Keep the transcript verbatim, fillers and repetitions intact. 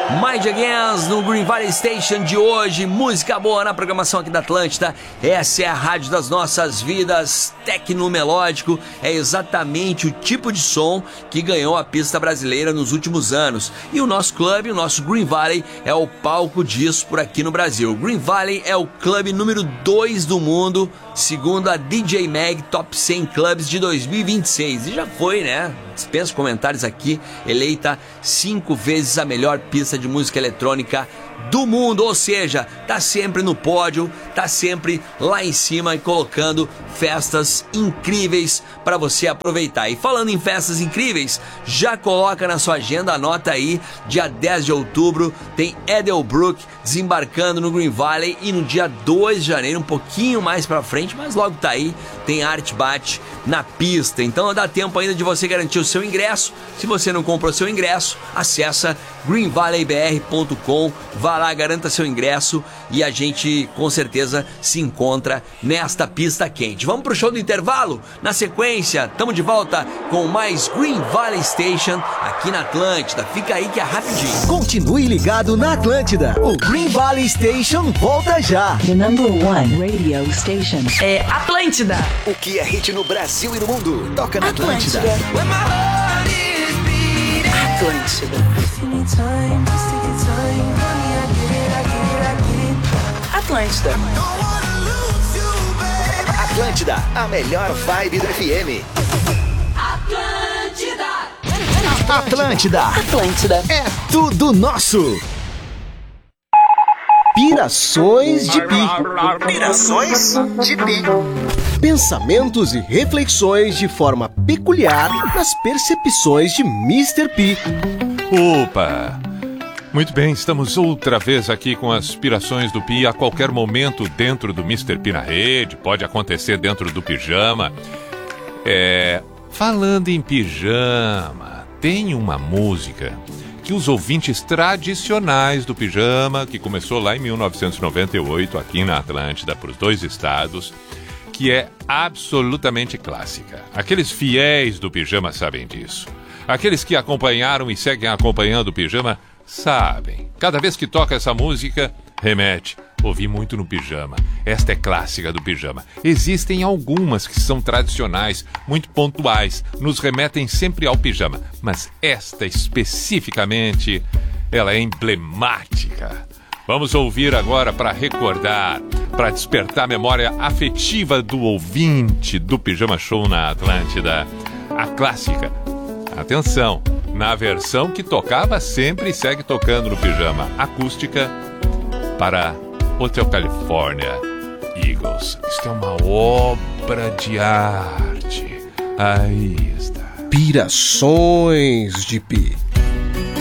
Mind Against no Green Valley Station de hoje, música boa na programação aqui da Atlântida. Essa é a rádio das nossas vidas, tecnomelódico, é exatamente o tipo de som que ganhou a pista brasileira nos últimos anos. E o nosso clube, o nosso Green Valley, é o palco disso por aqui no Brasil. O Green Valley é o clube número dois do mundo, segundo a D J Mag Top cem Clubs de dois mil e vinte e seis. E já foi, né? Dispensa comentários aqui, eleita cinco vezes a melhor pista de música eletrônica do mundo, ou seja, tá sempre no pódio, tá sempre lá em cima e colocando festas incríveis para você aproveitar. E falando em festas incríveis, já coloca na sua agenda, anota aí, dia dez de outubro tem Edelbrook desembarcando no Green Valley, e no dia dois de janeiro, um pouquinho mais para frente, mas logo tá aí, tem Art Bat na pista. Então dá tempo ainda de você garantir o seu ingresso. Se você não comprou seu ingresso, acessa green valley b r ponto com, vá lá, garanta seu ingresso e a gente com certeza se encontra nesta pista quente. Vamos pro show do intervalo? Na sequência, tamo de volta com mais Green Valley Station aqui na Atlântida. Fica aí que é rapidinho. Continue ligado na Atlântida. O Green Valley Station volta já. The number one radio station é Atlântida. O que é hit no Brasil e no mundo toca na Atlântida. Atlântida. Atlântida. Atlântida, a melhor vibe do F M. Atlântida. Atlântida. Atlântida. É tudo nosso. Pirações de Pi. Pirações de Pi. Pensamentos e reflexões de forma peculiar nas percepções de mister P. Opa! Muito bem, estamos outra vez aqui com as Pirações do Pi. A qualquer momento dentro do mister P na rede, pode acontecer dentro do pijama. É... Falando em pijama, tem uma música que os ouvintes tradicionais do pijama, que começou lá em mil novecentos e noventa e oito, aqui na Atlântida, para os dois estados, que é absolutamente clássica. Aqueles fiéis do pijama sabem disso. Aqueles que acompanharam e seguem acompanhando o pijama sabem. Cada vez que toca essa música, remete. Ouvi muito no pijama. Esta é clássica do pijama. Existem algumas que são tradicionais, muito pontuais, nos remetem sempre ao pijama. Mas esta especificamente, ela é emblemática. Vamos ouvir agora para recordar, para despertar a memória afetiva do ouvinte do Pijama Show na Atlântida. A clássica. Atenção, na versão que tocava sempre e segue tocando no pijama. Acústica para Hotel California Eagles. Isto é uma obra de arte. Aí está. Pirações de Pi.